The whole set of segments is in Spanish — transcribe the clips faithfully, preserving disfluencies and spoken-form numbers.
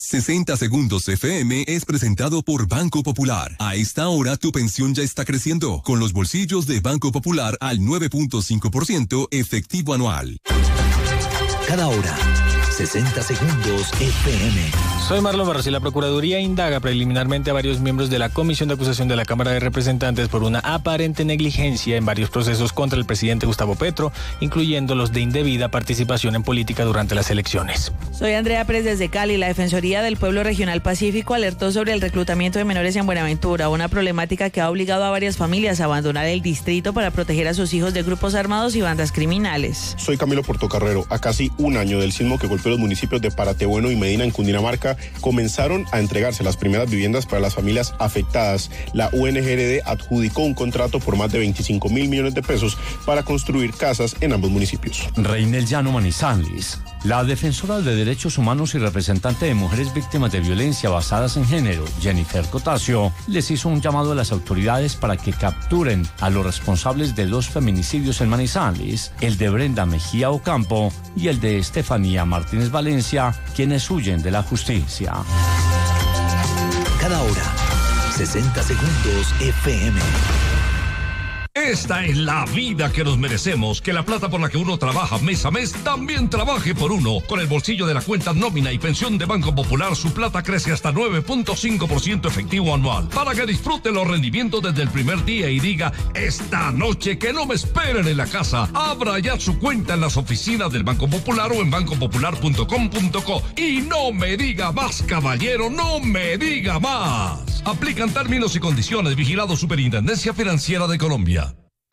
sesenta Segundos F M es presentado por Banco Popular. A esta hora tu pensión ya está creciendo, con los bolsillos de Banco Popular al nueve punto cinco por ciento efectivo anual. Cada hora, sesenta Segundos F M. Soy Marlon Barros y la Procuraduría indaga preliminarmente a varios miembros de la Comisión de Acusación de la Cámara de Representantes por una aparente negligencia en varios procesos contra el presidente Gustavo Petro, incluyendo los de indebida participación en política durante las elecciones. Soy Andrea Pérez desde Cali. La Defensoría del Pueblo Regional Pacífico alertó sobre el reclutamiento de menores en Buenaventura, una problemática que ha obligado a varias familias a abandonar el distrito para proteger a sus hijos de grupos armados y bandas criminales. Soy Camilo Portocarrero. A casi un año del sismo que golpeó los municipios de Paratebueno y Medina en Cundinamarca, comenzaron a entregarse las primeras viviendas para las familias afectadas. La U N G R D adjudicó un contrato por más de veinticinco mil millones de pesos para construir casas en ambos municipios. Reinel Llano Manizales. La defensora de derechos humanos y representante de mujeres víctimas de violencia basadas en género, Jennifer Cotasio, les hizo un llamado a las autoridades para que capturen a los responsables de dos feminicidios en Manizales, el de Brenda Mejía Ocampo y el de Estefanía Martínez Valencia, quienes huyen de la justicia. Cada hora, sesenta Segundos F M. Esta es la vida que nos merecemos, que la plata por la que uno trabaja mes a mes también trabaje por uno. Con el bolsillo de la cuenta nómina y pensión de Banco Popular, su plata crece hasta nueve punto cinco por ciento efectivo anual, para que disfrute los rendimientos desde el primer día y diga, esta noche que no me esperen en la casa. Abra ya su cuenta en las oficinas del Banco Popular o en banco popular punto com punto co. Y no me diga más, caballero, no me diga más. Aplican términos y condiciones. Vigilado Superintendencia Financiera de Colombia.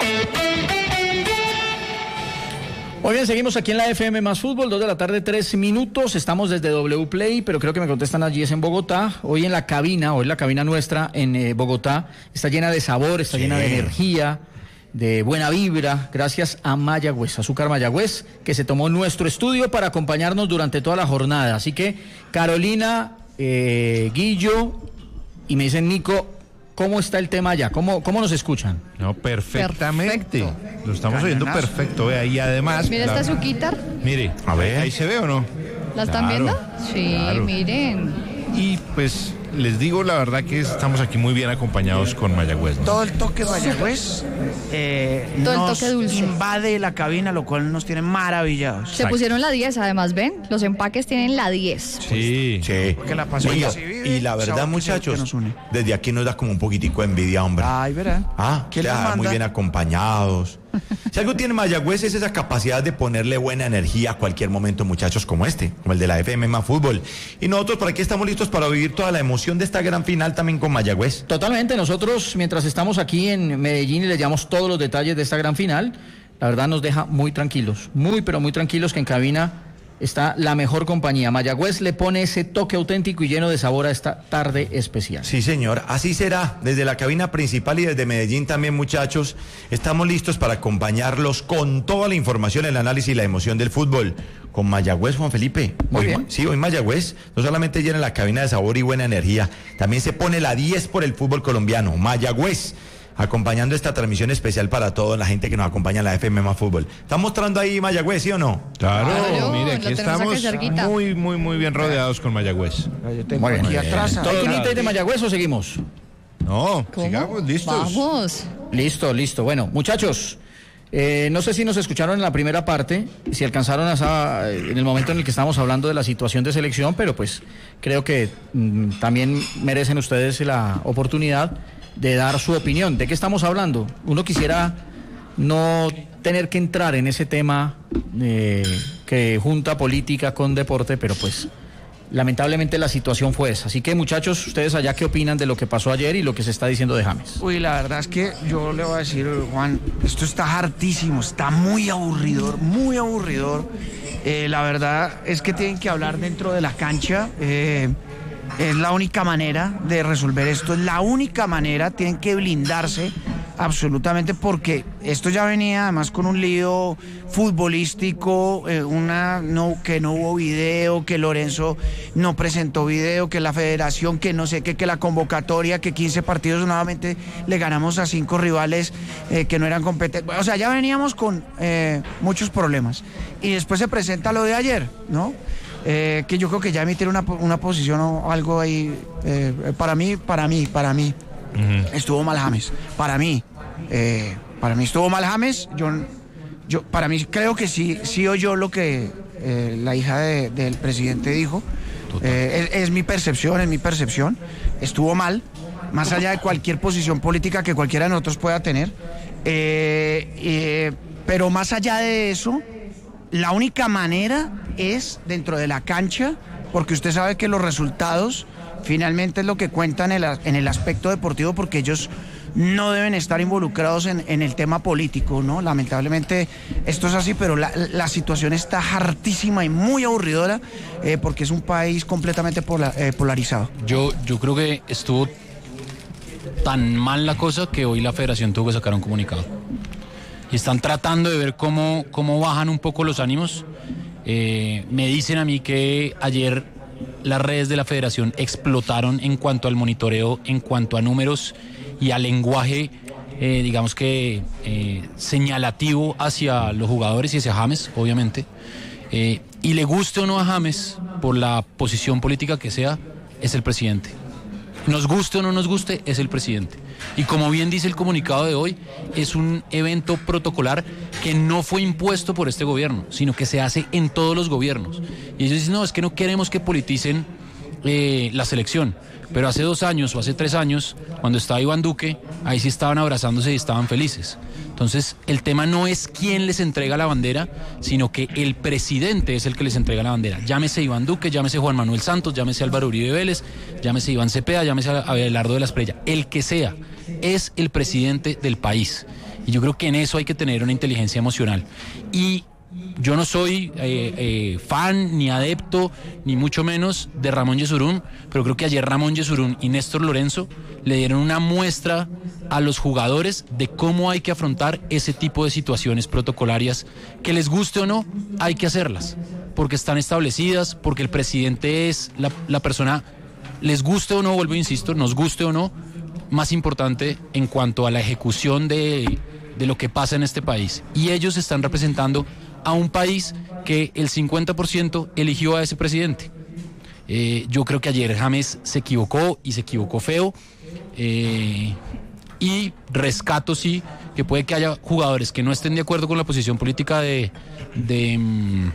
Muy bien, seguimos aquí en la F M Más Fútbol, dos de la tarde, tres minutos. Estamos desde W Play, pero creo que me contestan allí, es en Bogotá. Hoy en la cabina, hoy la cabina nuestra en eh, Bogotá está llena de sabor, está sí. llena de energía, de buena vibra, gracias a Mayagüez, Azúcar Mayagüez, que se tomó nuestro estudio para acompañarnos durante toda la jornada. Así que Carolina, eh, Guillo, y me dicen, Nico, ¿cómo está el tema allá? ¿Cómo, cómo nos escuchan? No, perfectamente. Perfecto. Lo estamos Cañonazo. oyendo perfecto. Vea, y además... Mira la... esta azuquita. Mire, a ver, ahí se ve o no. ¿La están Claro, viendo? Sí, claro. Miren. Y pues les digo la verdad que estamos aquí muy bien acompañados con Mayagüez, ¿no? Todo el toque Mayagüez eh, Todo el nos toque dulce. invade la cabina, lo cual nos tiene maravillados. Se pusieron la diez, además, ¿ven? Los empaques tienen la diez. Sí, sí. Porque la pasión Oiga, se vive, y la verdad, sabor que muchachos, nos une. desde aquí nos da como un poquitico de envidia, hombre. Ay, verán. Ah, ¿Quién ya, les manda? muy bien acompañados. Si algo tiene Mayagüez es esa capacidad de ponerle buena energía a cualquier momento, muchachos, como este, como el de la F M Más Fútbol. Y nosotros por aquí estamos listos para vivir toda la emoción de esta gran final también con Mayagüez. Totalmente, nosotros mientras estamos aquí en Medellín y les llevamos todos los detalles de esta gran final, la verdad nos deja muy tranquilos, muy pero muy tranquilos que en cabina está la mejor compañía. Mayagüez le pone ese toque auténtico y lleno de sabor a esta tarde especial. Sí, señor, así será. Desde la cabina principal y desde Medellín también, muchachos, estamos listos para acompañarlos con toda la información, el análisis y la emoción del fútbol. Con Mayagüez, Juan Felipe. Muy hoy, bien. Sí, hoy Mayagüez no solamente llena la cabina de sabor y buena energía, también se pone la diez por el fútbol colombiano. Mayagüez, acompañando esta transmisión especial para toda la gente que nos acompaña en la F M Más Fútbol. ¿Está mostrando ahí Mayagüez, sí o no? Claro, Claro, mire, lo aquí tenemos estamos aquí cerquita. muy, muy, muy bien rodeados con Mayagüez. Yo tengo Muy aquí bien. atrás. ¿Todo el de Mayagüez o seguimos? No, ¿Cómo? sigamos listos. Vamos. Listo, listo. Bueno, muchachos, eh, no sé si nos escucharon en la primera parte, si alcanzaron a esa, en el momento en el que estábamos hablando de la situación de selección, pero pues creo que mm, también merecen ustedes la oportunidad de dar su opinión. ¿De qué estamos hablando? Uno quisiera no tener que entrar en ese tema eh, que junta política con deporte, pero pues lamentablemente la situación fue esa. Así que muchachos, ustedes allá, ¿qué opinan de lo que pasó ayer y lo que se está diciendo de James? Uy, la verdad es que yo le voy a decir, Juan, esto está hartísimo, está muy aburridor, muy aburridor. Eh, la verdad es que tienen que hablar dentro de la cancha. Eh, es la única manera de resolver esto, es la única manera, tienen que blindarse absolutamente, porque esto ya venía además con un lío futbolístico, eh, una no que no hubo video, que Lorenzo no presentó video, que la federación, que no sé qué, que la convocatoria, que quince partidos nuevamente le ganamos a cinco rivales eh, que no eran competentes. O sea, ya veníamos con eh, muchos problemas. Y después se presenta lo de ayer, ¿no? eh, que yo creo que ya emitir una, una posición o algo ahí, eh, para mí, para mí, para mí, uh-huh. estuvo mal James, para mí, eh, para mí estuvo mal James, yo, yo, para mí creo que sí, sí oyó lo que eh, la hija de, del presidente dijo, eh, es, es mi percepción, es mi percepción, estuvo mal, más allá de cualquier posición política que cualquiera de nosotros pueda tener, eh, eh, pero más allá de eso, la única manera es dentro de la cancha, porque usted sabe que los resultados finalmente es lo que cuentan en el, en el aspecto deportivo, porque ellos no deben estar involucrados en, en el tema político, ¿no? Lamentablemente esto es así, pero la, la situación está hartísima y muy aburridora, eh, porque es un país completamente pola, eh, polarizado. Yo, yo creo que estuvo tan mal la cosa que hoy la federación tuvo que sacar un comunicado. Y están tratando de ver cómo, cómo bajan un poco los ánimos. Eh, me dicen a mí que ayer las redes de la federación explotaron en cuanto al monitoreo, en cuanto a números y al lenguaje, eh, digamos que eh, señalativo hacia los jugadores y hacia James, obviamente. Eh, y le guste o no a James, por la posición política que sea, es el presidente. Nos guste o no nos guste, es el presidente. Y como bien dice el comunicado de hoy, es un evento protocolar que no fue impuesto por este gobierno, sino que se hace en todos los gobiernos. Y ellos dicen, no, es que no queremos que politicen eh, la selección. Pero hace dos años o hace tres años, cuando estaba Iván Duque, ahí sí estaban abrazándose y estaban felices. Entonces, el tema no es quién les entrega la bandera, sino que el presidente es el que les entrega la bandera. Llámese Iván Duque, llámese Juan Manuel Santos, llámese Álvaro Uribe Vélez, llámese Iván Cepeda, llámese Abelardo de la Espriella. El que sea, es el presidente del país. Y yo creo que en eso hay que tener una inteligencia emocional. Y yo no soy eh, eh, fan, ni adepto, ni mucho menos de Ramón Yesurún, pero creo que ayer Ramón Yesurún y Néstor Lorenzo le dieron una muestra a los jugadores de cómo hay que afrontar ese tipo de situaciones protocolarias, que les guste o no, hay que hacerlas, porque están establecidas, porque el presidente es la, la persona, les guste o no, vuelvo e insisto, nos guste o no, más importante en cuanto a la ejecución de, de lo que pasa en este país. Y ellos están representando a un país que el cincuenta por ciento eligió a ese presidente. Eh, yo creo que ayer James se equivocó y se equivocó feo. Eh, y rescato sí que puede que haya jugadores que no estén de acuerdo con la posición política de, de mm,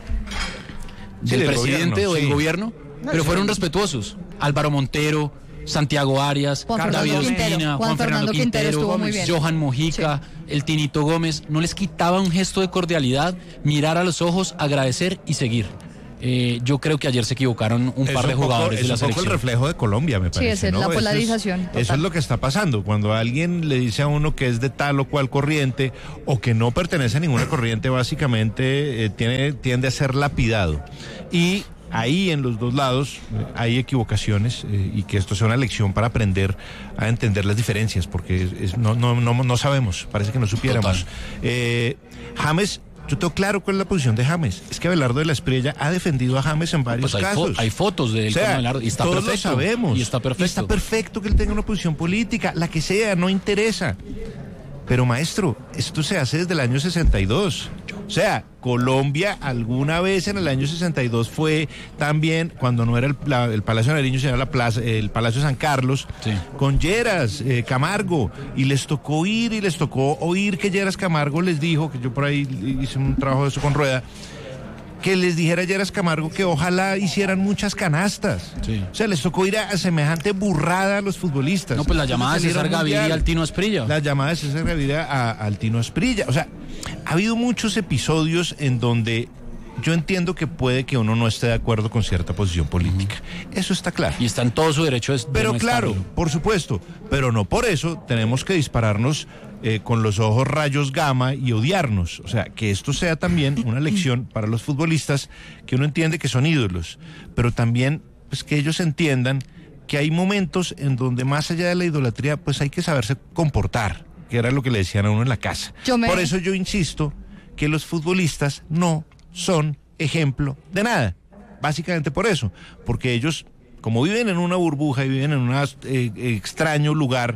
sí, del, del presidente gobierno, o del sí. gobierno, pero fueron respetuosos. Álvaro Montero, Santiago Arias, Juan David Fernando Ospina, Quintero. Juan, Juan Fernando Fernando Quintero Quintero, estuvo muy bien. Johan Mojica, sí. El Tinito Gómez, no les quitaba un gesto de cordialidad, mirar a los ojos, agradecer y seguir. Eh, yo creo que ayer se equivocaron un es par de un poco, jugadores de la es un poco selección. el reflejo de Colombia, me parece. Sí, esa es ¿no? la Eso polarización. Es, eso es lo que está pasando. Cuando alguien le dice a uno que es de tal o cual corriente o que no pertenece a ninguna corriente, básicamente eh, tiene, tiende a ser lapidado. Y ahí en los dos lados eh, hay equivocaciones eh, y que esto sea una lección para aprender a entender las diferencias, porque es, es, no, no, no, no sabemos, parece que no supiéramos. Eh, James, yo tengo claro cuál es la posición de James. Es que Abelardo de la Espriella ha defendido a James en varios pues hay casos. Fo- hay fotos de él o sea, con Abelardo y está todos perfecto. lo sabemos. Y está perfecto. Y está perfecto que él tenga una posición política, la que sea, no interesa. Pero maestro, esto se hace desde el año sesenta y dos. O sea, Colombia alguna vez en el año sesenta y dos fue también, cuando no era el, la, el Palacio Nariño, sino la plaza, el Palacio San Carlos, sí. con Lleras eh, Camargo, y les tocó ir y les tocó oír que Lleras Camargo les dijo, que yo por ahí hice un trabajo de eso con Rueda, que les dijera a Lleras Camargo que ojalá hicieran muchas canastas. Sí. O sea, les tocó ir a, a semejante burrada a los futbolistas. No, pues la llamada de César Gaviria al Tino Asprilla. La llamada de César Gaviria a, al Tino Asprilla. O sea, ha habido muchos episodios en donde yo entiendo que puede que uno no esté de acuerdo con cierta posición política. Uh-huh. Eso está claro. Y está en todo su derecho de Pero no claro, estarlo. por supuesto. Pero no por eso tenemos que dispararnos eh, con los ojos rayos gamma y odiarnos. O sea, que esto sea también una lección para los futbolistas, que uno entiende que son ídolos, pero también pues que ellos entiendan que hay momentos en donde más allá de la idolatría, pues hay que saberse comportar, que era lo que le decían a uno en la casa. Me... Por eso yo insisto que los futbolistas no son ejemplo de nada. Básicamente por eso, porque ellos, como viven en una burbuja y viven en un eh, extraño lugar,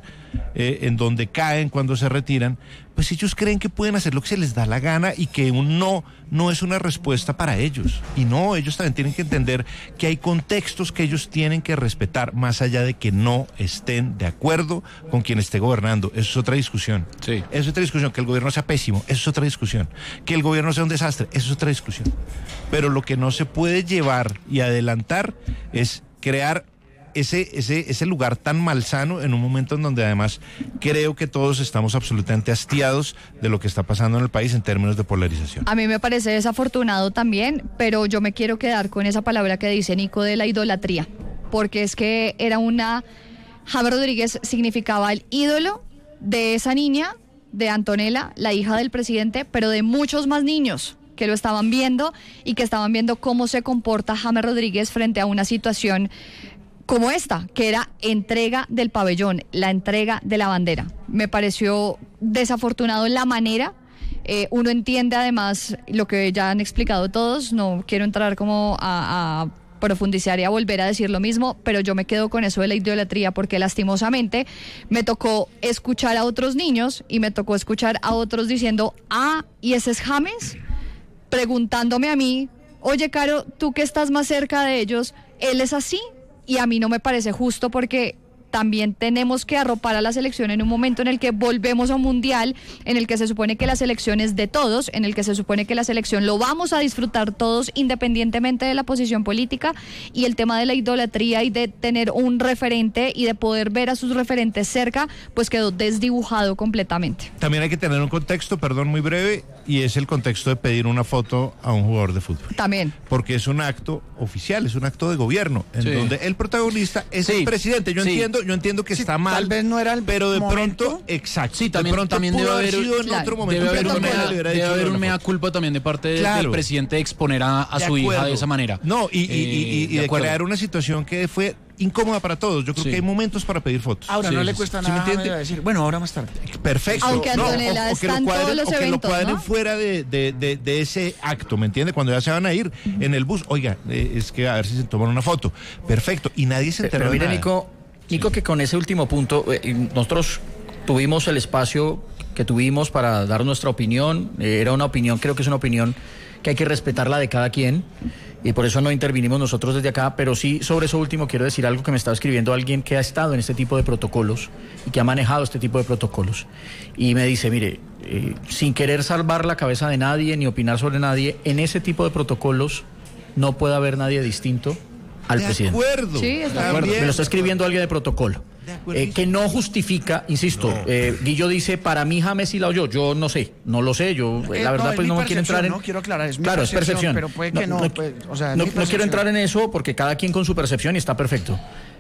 eh, en donde caen cuando se retiran, pues ellos creen que pueden hacer lo que se les da la gana y que un no no es una respuesta para ellos. Y no, ellos también tienen que entender que hay contextos que ellos tienen que respetar, más allá de que no estén de acuerdo con quien esté gobernando. Eso es otra discusión. Sí. Eso es otra discusión. Que el gobierno sea pésimo, eso es otra discusión. Que el gobierno sea un desastre, eso es otra discusión. Pero lo que no se puede llevar y adelantar es crear ese, ese, ese lugar tan malsano en un momento en donde además creo que todos estamos absolutamente hastiados de lo que está pasando en el país en términos de polarización. A mí me parece desafortunado también, pero yo me quiero quedar con esa palabra que dice Nico de la idolatría, porque es que era una... James Rodríguez significaba el ídolo de esa niña, de Antonella, la hija del presidente, pero de muchos más niños que lo estaban viendo y que estaban viendo cómo se comporta James Rodríguez frente a una situación como esta, que era entrega del pabellón, la entrega de la bandera. Me pareció desafortunado la manera. Eh, uno entiende además lo que ya han explicado todos, no quiero entrar como a, a profundizar y a volver a decir lo mismo, pero yo me quedo con eso de la idolatría porque lastimosamente me tocó escuchar a otros niños y me tocó escuchar a otros diciendo, ah, ¿y ese es James? Preguntándome a mí, oye, Caro, tú que estás más cerca de ellos, ¿él es así? Y a mí no me parece justo porque también tenemos que arropar a la selección en un momento en el que volvemos a un mundial, en el que se supone que la selección es de todos, en el que se supone que la selección lo vamos a disfrutar todos independientemente de la posición política, y el tema de la idolatría y de tener un referente y de poder ver a sus referentes cerca, pues quedó desdibujado completamente. También hay que tener un contexto, perdón, muy breve, y es el contexto de pedir una foto a un jugador de fútbol. También. Porque es un acto oficial, es un acto de gobierno, en Sí. donde el protagonista es Sí. el presidente. Yo Sí. entiendo, yo entiendo que Sí, está mal. tal vez no era el pero de momento. pronto, exacto. Sí, también, de pronto también pudo debe haber haber, sido en claro, otro momento. debe haber pero un no mea, le hubiera debe dicho haber lo un de la mea foto. culpa también de parte de- Claro. del presidente de exponer a, a De su hija acuerdo. de esa manera. No, y, y, y- y- y Eh, de, de acuerdo. crear una situación que fue incómoda para todos. Yo creo Sí. que hay momentos para pedir fotos. Ahora Sí, no sí, le sí. cuesta ¿Sí me nada entiende? a decir, bueno, ahora más tarde. Perfecto. Aunque No, Antonella o, o que está lo en cuadren, todos los o que lo eventos, cuadren ¿no? fuera de, de, de, de ese acto, ¿me entiende? Cuando ya se van a ir en el bus, oiga, eh, es que a ver si se toman una foto. Perfecto. Y nadie se enteró Pero de mire, nada. Nico, Nico, que con ese último punto, eh, nosotros tuvimos el espacio que tuvimos para dar nuestra opinión. Eh, era una opinión, creo que es una opinión que hay que respetarla de cada quien. Y por eso no intervinimos nosotros desde acá, pero sí sobre eso último quiero decir algo que me estaba escribiendo alguien que ha estado en este tipo de protocolos y que ha manejado este tipo de protocolos. Y me dice, mire, eh, sin querer salvar la cabeza de nadie ni opinar sobre nadie, en ese tipo de protocolos no puede haber nadie distinto al De presidente. acuerdo. Sí, está De acuerdo, También. me lo está escribiendo alguien de protocolo. De acuerdo. Eh, que no justifica, insisto, No. eh, Guillo dice, para mí James sí la oyó, yo no sé, no lo sé, yo eh, Eh, la no, verdad es pues mi no me quiero percepción, entrar en... ¿no? Quiero aclarar, es mi claro, es percepción, percepción. pero puede que no, pues, o sea, es no, mi no quiero percepción. entrar en eso porque cada quien con su percepción y está perfecto.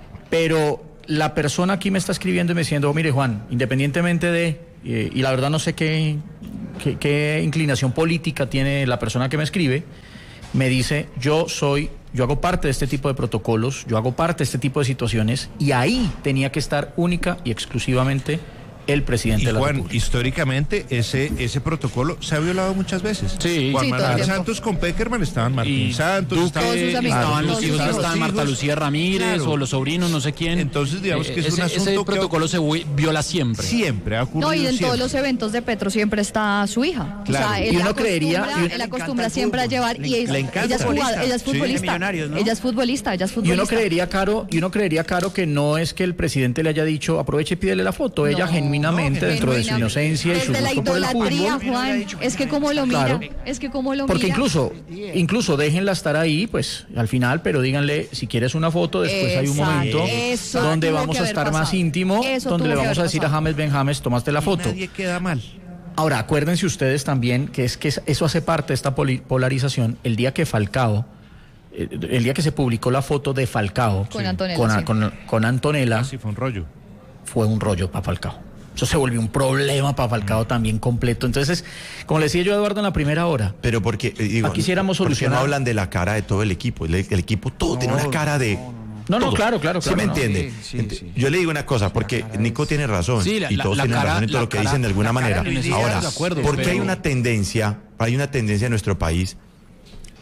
Pero la persona aquí me está escribiendo y me diciendo, mire Juan, independientemente de, eh, y la verdad no sé qué, qué, qué inclinación política tiene la persona que me escribe, me dice, yo soy, yo hago parte de este tipo de protocolos, yo hago parte de este tipo de situaciones, y ahí tenía que estar única y exclusivamente el presidente Y de la Juan, República. históricamente ese ese protocolo se ha violado muchas veces. Sí. Juan Sí, todo el Manuel tiempo. Santos con Peckerman estaban Martín Y Santos, Duque, estaban, Todos sus amigos, estaban todos los sus hijos, hijos. estaban Marta Lucía Ramírez Claro. o los sobrinos, no sé quién. Entonces, digamos que es ese, un asunto ese que- protocolo se vi- viola siempre. Siempre ha ocurrido. No, y en siempre. todos los eventos de Petro siempre está su hija. Claro. O sea, él Y uno acostumbra, creería- y uno- él acostumbra le encanta el siempre a fútbol. llevar, Le y es- le encanta. ella es jugadora, ella es Sí. futbolista. De Millonarios, ¿no? Ella es futbolista, ella es Y futbolista. uno creería, Caro, y uno creería, Caro, que no es que el presidente le haya dicho, aproveche y pídele la foto. Ella No, genuinamente, no, dentro de su Genuinamente. inocencia y su Desde la gusto por el idolatría, fútbol. Juan, es que como lo mira, Claro. es que como lo Porque mira. incluso, incluso déjenla estar ahí, pues, al final, pero díganle, si quieres una foto, después hay un Exacto. momento Eso donde tuvo vamos que a haber estar más pasado. íntimo, Eso donde tuvo le que vamos a haber decir a pasado. James Ben James, tomaste la foto. Nadie queda mal. Ahora, acuérdense ustedes también que es que eso hace parte de esta poli- polarización. El día que Falcao, eh, el día que se publicó la foto de Falcao Con Antonella, con, sí. con- con Antonella, Así fue un rollo. fue un rollo para Falcao. Eso se volvió un problema para Falcao también completo. Entonces, como le decía yo a Eduardo en la primera hora, Pero porque, eh, digo, Aquí quisiéramos ¿por qué solucionar- no hablan de la cara de todo el equipo? El, el equipo todo tiene una cara de... No, no, todo. claro, claro, ¿Sí claro, me no. entiende? Sí, sí, Ent- sí. Yo le digo una cosa, porque Nico tiene razón Sí, la- y la- todos la tienen cara- razón en todo la lo que cara- dicen de alguna la cara manera. de Luis Díaz, Ahora, de acuerdo, ¿por qué hay pero- una tendencia, hay una tendencia en nuestro país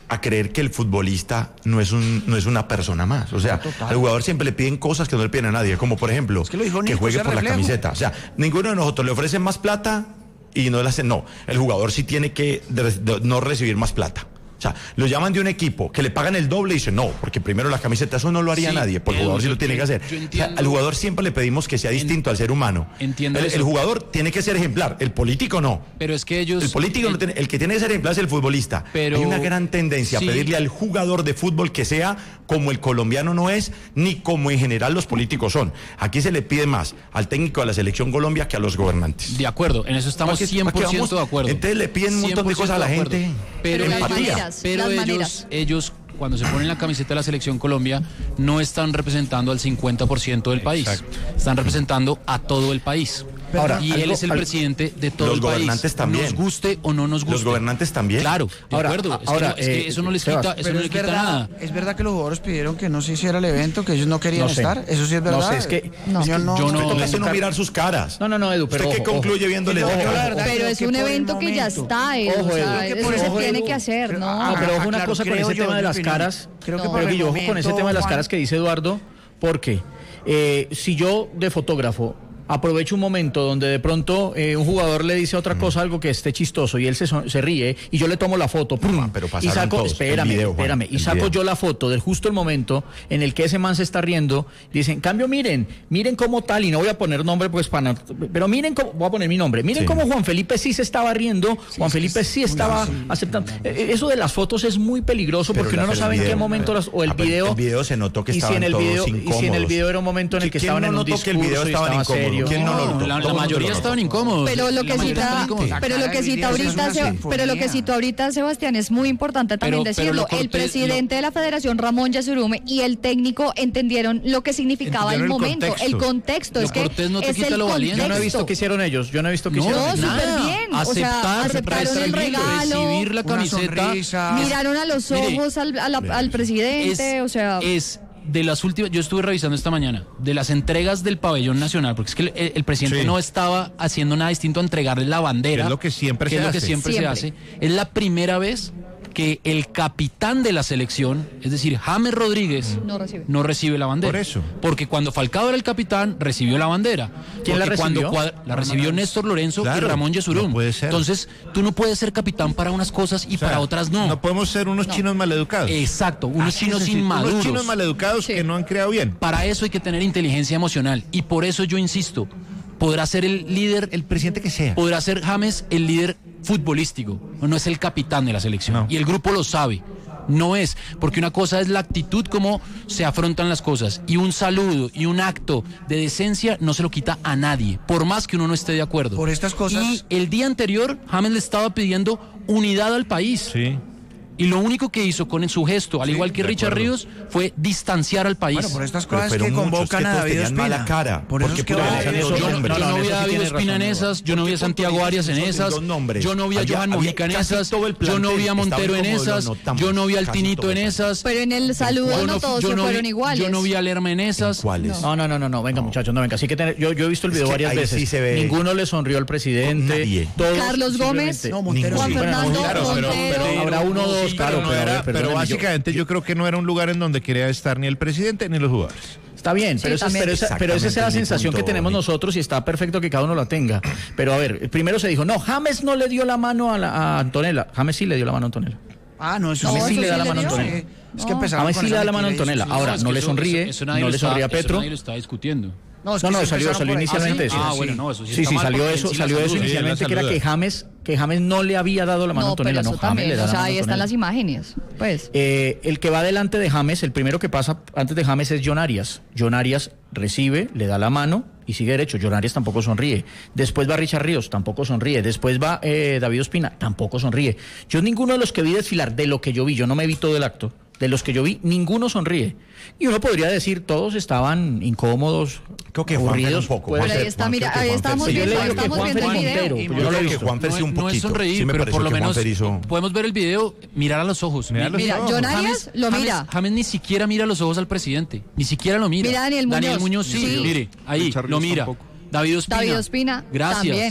a creer que el futbolista no es un no es una persona más. O sea, al jugador siempre le piden cosas que no le piden a nadie, como por ejemplo, es que, dijo, que juegue por la camiseta. O sea, ninguno de nosotros le ofrece más plata y no le hacen, no. El jugador sí tiene que de, de, no recibir más plata. O sea, lo llaman de un equipo que le pagan el doble y dicen, no, porque primero la camiseta, eso no lo haría sí, nadie, porque el jugador sí lo tiene que hacer. O sea, al jugador siempre le pedimos que sea distinto en, al ser humano. Entiendo el, eso. el jugador tiene que ser ejemplar, el político no. Pero es que ellos... El político el, no tiene, el que tiene que ser ejemplar es el futbolista. Pero, hay una gran tendencia sí. a pedirle al jugador de fútbol que sea como el colombiano no es, ni como en general los políticos son. Aquí se le pide más al técnico de la Selección Colombia que a los gobernantes. De acuerdo, en eso estamos cien por ciento de acuerdo. Entonces le piden un montón de cosas a la gente. Pero, pero empatía. Maneras, pero ellos... ellos cuando se ponen la camiseta de la Selección Colombia no están representando al cincuenta por ciento del país. Exacto. Están representando a todo el país. Ahora, y algo, él es el algo, presidente de todo el país. Los gobernantes también. Nos guste o no nos guste. Los gobernantes también. Claro, de ahora, acuerdo. Es, ahora, que, no, es eh, que eso no les Sebas, quita, eso no les quita verdad, nada. Es verdad que los jugadores pidieron que no se hiciera el evento, que ellos no querían no sé. estar. Eso sí es verdad. No sé, es que no. yo no, yo no, toca no, no mirar sus caras. No, no, no, Edu, pero ¿usted ojo, qué concluye ojo. viéndole? Ojo, ojo, ojo, pero, pero es un evento que ya está, Edu. Ojo, o sea, Edu, eso por, se ojo, tiene Edu. que hacer, ¿no? No, pero ojo una claro, cosa con ese yo, tema de las opinión. caras. Creo que no, por pero el yo ojo momento, con ese tema de las Juan, caras que dice Eduardo, porque eh, si yo de fotógrafo aprovecho un momento donde de pronto eh, un jugador le dice otra cosa, algo que esté chistoso, y él se, se ríe, y yo le tomo la foto, ¡pum! Pero y saco, todos, espérame, video, espérame, Juan, y saco video. yo la foto del justo el momento en el que ese man se está riendo, dicen, en cambio, miren, miren cómo tal, y no voy a poner nombre, pues, para, pero miren cómo, voy a poner mi nombre, miren sí. cómo Juan Felipe sí se estaba riendo, sí, Juan Felipe sí estaba sí. aceptando. Eh, eso de las fotos es muy peligroso, pero porque la, uno no sabe video, en qué momento, las, o el video... El video se notó que estaban si en el todos video, incómodos. Y si en el video era un momento en el que estaban en un discurso que el video estaban estaba serio. ¿Quién no lo notó? La, la mayoría estaban incómodos. Pero lo que cita, pero lo que cita ahorita, se, pero lo que citó ahorita Sebastián es muy importante también pero, decirlo. Pero el presidente lo... de la Federación, Ramón Yesurume, y el técnico entendieron lo que significaba el momento, el contexto. El contexto es que no te es quita el lo contexto. Yo no he visto qué hicieron ellos. Yo no he visto qué no, hicieron. No, súper bien. Aceptar, o sea, aceptaron el regalo, recibir la camiseta, miraron a los ojos mire, al, a la, al presidente, es, o sea, es de las últimas, yo estuve revisando esta mañana, de las entregas del pabellón nacional, porque es que el, el presidente sí. no estaba haciendo nada distinto a entregarle la bandera, que es lo que siempre, que se, es lo hace. Que siempre, siempre se hace. Es la primera vez que el capitán de la selección, es decir, James Rodríguez, no recibe, no recibe la bandera. Por eso. Porque cuando Falcao era el capitán, recibió la bandera. ¿Quién la recibió? Cuando la recibió no, no, no. Néstor Lorenzo claro, y Ramón Yesurum. No puede ser. Entonces, tú no puedes ser capitán para unas cosas y o sea, para otras no. No podemos ser unos no. chinos maleducados. Exacto, unos Así chinos inmaduros. Unos chinos maleducados sí. que no han creado bien. Para eso hay que tener inteligencia emocional. Y por eso yo insisto, podrá ser el líder, el presidente que sea. Podrá ser James el líder futbolístico, no es el capitán de la selección. No. Y el grupo lo sabe. No es, porque una cosa es la actitud como se afrontan las cosas, y un saludo y un acto de decencia no se lo quita a nadie, por más que uno no esté de acuerdo. Por estas cosas. Y el día anterior, James le estaba pidiendo unidad al país. Sí. Y lo único que hizo con su gesto, al sí, igual que Richard acuerdo. Ríos, fue distanciar al país. Bueno, por estas cosas que convocan a David Ospina. Mala cara. Por eso es que va, yo, yo, no, yo no vi a David Ospina en esas, yo no vi a Santiago Arias en esas, yo no vi a Johan Mojica en esas, yo no vi a Montero en esas, yo no vi al Tinito en esas. Pero en el saludo no todos se fueron iguales. Yo no vi a Lerma en esas. ¿Cuáles? No, no, no, no, no, venga muchachos, no venga. Así que tener, yo, yo he visto el video varias veces. Ninguno le sonrió al presidente. Carlos Gómez, Juan Fernando Montero. Habrá uno o dos, claro, pero Pero básicamente yo creo que no era un lugar en donde quería estar ni el presidente ni los jugadores. Está bien, pero, sí, esa, pero, esa, pero esa es la sensación que tenemos nosotros y está perfecto que cada uno la tenga. Pero a ver, primero se dijo, no, James no le dio la mano a, la, a Antonella. James sí le dio la mano a Antonella. Ah, no, eso James no, sí eso le da sí la le mano a Antonella. Sí. Es que empezaba James sí le da la mano a Antonella. Ahora, no le sonríe, no le sonríe a Petro. Nadie lo está discutiendo. No, no, no salió, salió inicialmente eso. Ah, bueno, no, eso sí. Sí, sí, salió eso, salió eso inicialmente, que era que James, que James no le había dado la mano a Antonella, no, James le da la mano a Antonella. O sea, ahí están las imágenes, pues. Eh, el que va delante de James, el primero que pasa antes de James es John Arias. John Arias recibe, le da la mano y sigue derecho. John Arias tampoco sonríe. Después va Richard Ríos, tampoco sonríe. Después va eh, David Ospina, tampoco sonríe. Yo ninguno de los que vi desfilar, de lo que yo vi, yo no me vi todo el acto, de los que yo vi, ninguno sonríe. Y uno podría decir, todos estaban incómodos, creo que aburridos. Un poco. Pero ahí está, mira, ahí estamos viendo, ahí estamos viendo el video. Yo creo que Juanfer sí un poquito. No es sonreír, pero por lo menos podemos ver el video, mirar a los ojos. Mira, John Arias lo mira. James ni siquiera mira a los ojos al presidente, ni siquiera lo mira. Mira Daniel Muñoz. Daniel Muñoz sí, mire, ahí, lo mira. David Ospina. David Ospina, gracias. También.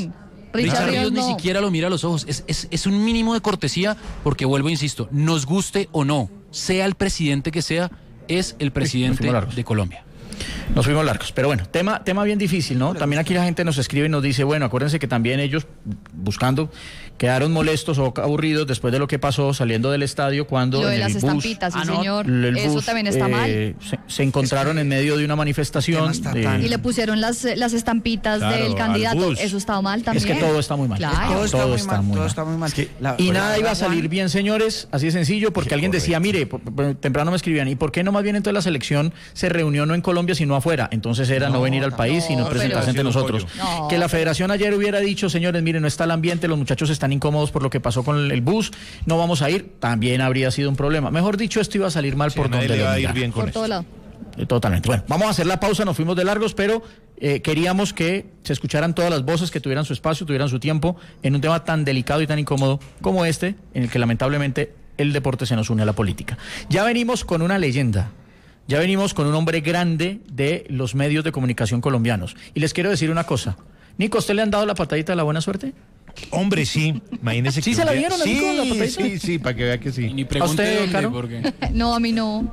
Richard Richard Ríos Ríos ni no. siquiera lo mira a los ojos. Es, es, es un mínimo de cortesía porque, vuelvo, insisto, nos guste o no, sea el presidente que sea, es el presidente de Colombia. Nos fuimos largos, pero bueno, tema, tema bien difícil, ¿no? También aquí la gente nos escribe y nos dice, bueno, acuérdense que también ellos, buscando, quedaron molestos o aburridos después de lo que pasó saliendo del estadio cuando Lo de en las el bus, estampitas, sí, señor. el Eso bus, también está eh, mal. Se, se encontraron en medio de una manifestación. de- Y le pusieron las, las estampitas Claro, del al candidato. bus. Eso estaba mal también. Es que todo está muy mal. Claro. Todo está muy mal, todo está muy mal. La- Y la- nada iba a la- salir bien, señores, así de sencillo, porque alguien decía, mire, por- por- temprano me escribían, ¿y por qué no más bien entonces la selección se reunió no en Colombia sino afuera? Entonces era no, No, venir al país, sino no, presentarse pero- ante nosotros. No. Que la federación ayer hubiera dicho, señores, miren, no está el ambiente, los muchachos están incómodos por lo que pasó con el bus, no vamos a ir, también habría sido un problema. Mejor dicho, esto iba a salir mal por donde lo mirara. Por todo lado. Eh, Totalmente. Bueno, vamos a hacer la pausa, nos fuimos de largos, pero eh, queríamos que se escucharan todas las voces, que tuvieran su espacio, tuvieran su tiempo en un tema tan delicado y tan incómodo como este, en el que lamentablemente el deporte se nos une a la política. Ya venimos con una leyenda. Ya venimos con un hombre grande de los medios de comunicación colombianos. Y les quiero decir una cosa. Nico, ¿usted le han dado la patadita de la buena suerte? Hombre, sí. Imagínese ¿Sí que se la un día- dieron a Nico, la Sí, patadita? sí, sí, para que vea que sí. Ni ¿A pregunte usted, dónde, Caro? porque No, a mí no.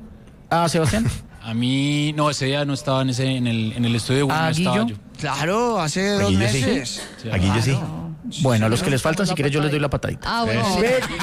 Ah, Sebastián. a mí, no, ese día no estaba en, ese, en, el, en el estudio de Bueno, ¿Ah, estaba Guillo? yo. Claro, hace dos Guillo sí. meses. A Guillo sí. Bueno, a los Sí, que les no, faltan, si la quieres, yo les doy la patadita. patadita. Ah, bueno.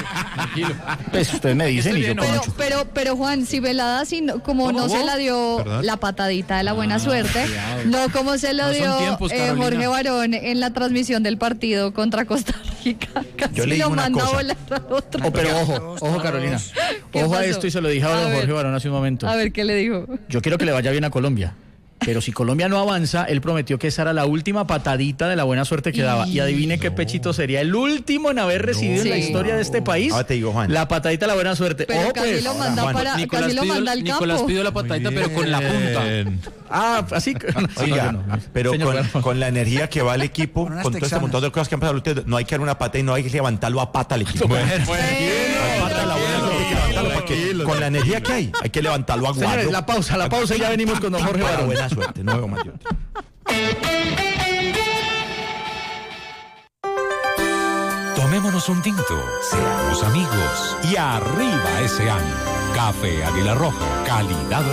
Ve- Pues ustedes me dicen y yo con Pero, mucho. pero, pero Juan, si Velada, si no- como ¿Cómo? no se la dio ¿Perdón? la patadita de la buena suerte, cuidado. no como se lo No son dio tiempos, eh, Carolina. Jorge Barón en la transmisión del partido contra Costa Rica. Casi Yo le digo lo una manda cosa. a volar a otro. Oh, pero ojo, ojo, Carolina. ¿Qué Ojo a pasó? esto y se lo dije a A don ver. Jorge Barón hace un momento. A ver qué le dijo. Yo quiero que le vaya bien a Colombia. Pero si Colombia no avanza, él prometió que esa era la última patadita de la buena suerte que daba. Y adivine qué pechito sería el último en haber recibido en la Sí. historia de este país. Ahora te digo, Juan. La patadita de la buena suerte. Pero Ojo, casi pues. lo manda Juan. para, Nicolás casi lo pidió- manda al campo. Nicolás pidió la patadita, pero con la punta. Ah, así. Oiga, pero Señor con, Barón. con la energía que va el equipo, Con unas con todo este texanas. montón de cosas que han pasado, usted, no hay que dar una pata y no hay que levantarlo a pata al equipo. Bueno, A pata a la buena suerte, hay que levantarlo porque con la energía que hay, hay que levantarlo a guardo. Señores, la pausa, la pausa y ya venimos con don Jorge Para Barón. buena suerte, no veo más yo. Tomémonos un tinto, seamos amigos y arriba ese año. Café Águila Roja, calidad